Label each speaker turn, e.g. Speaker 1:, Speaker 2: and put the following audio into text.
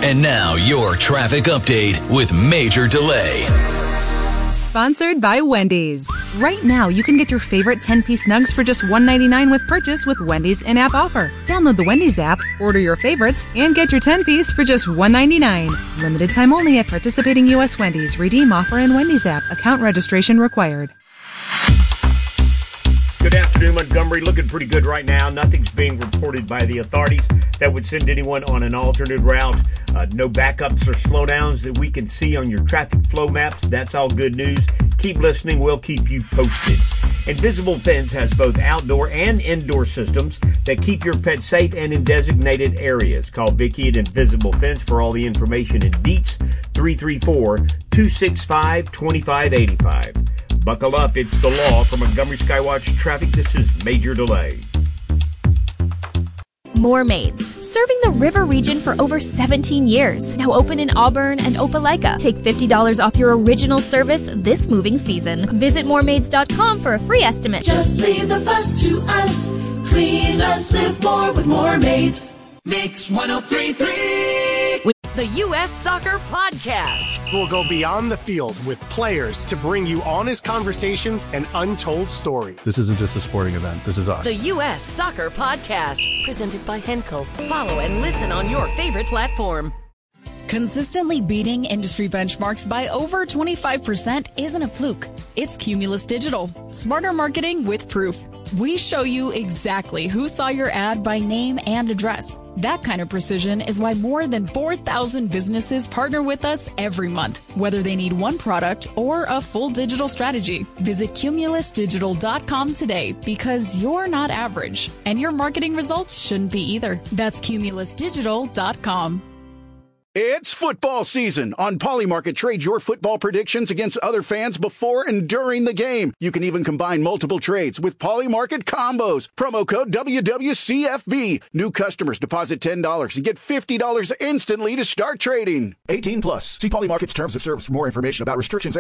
Speaker 1: And now your traffic update with Major Delay.
Speaker 2: Sponsored by Wendy's. Right now, you can get your favorite 10-piece nugs for just $1.99 with purchase with Wendy's in-app offer. Download the Wendy's app, order your favorites, and get your 10-piece for just $1.99. Limited time only at participating U.S. Wendy's. Redeem offer in Wendy's app. Account registration required.
Speaker 3: Good afternoon, Montgomery. Looking pretty good right now. Nothing's being reported by the authorities that would send anyone on an alternate route. No backups or slowdowns that we can see on your traffic flow maps. That's all good news. Keep listening. We'll keep you posted. Invisible Fence has both outdoor and indoor systems that keep your pet safe and in designated areas. Call Vicki at Invisible Fence for all the information and deets. 334-265-2585. Buckle up, it's the law. From Montgomery Skywatch Traffic, this is Major Delay.
Speaker 4: More Maids, serving the river region for over 17 years. Now open in Auburn and Opelika. Take $50 off your original service this moving season. Visit moremaids.com for a free estimate.
Speaker 5: Just leave the fuss to us. Clean less, live more with More Maids. Mix 103.3.
Speaker 6: The U.S. Soccer Podcast.
Speaker 7: We'll go beyond the field with players to bring you honest conversations and untold stories.
Speaker 8: This isn't just a sporting event. This is us.
Speaker 6: The U.S. Soccer Podcast. Presented by Henkel. Follow and listen on your favorite platform.
Speaker 9: Consistently beating industry benchmarks by over 25% isn't a fluke. It's Cumulus Digital. Smarter marketing with proof. We show you exactly who saw your ad by name and address. That kind of precision is why more than 4,000 businesses partner with us every month, whether they need one product or a full digital strategy. Visit cumulusdigital.com today because you're not average, and your marketing results shouldn't be either. That's cumulusdigital.com.
Speaker 10: It's football season. On Polymarket, trade your football predictions against other fans before and during the game. You can even combine multiple trades with Polymarket combos. Promo code WWCFB. New customers deposit $10 and get $50 instantly to start trading. 18 plus. See Polymarket's terms of service for more information about restrictions.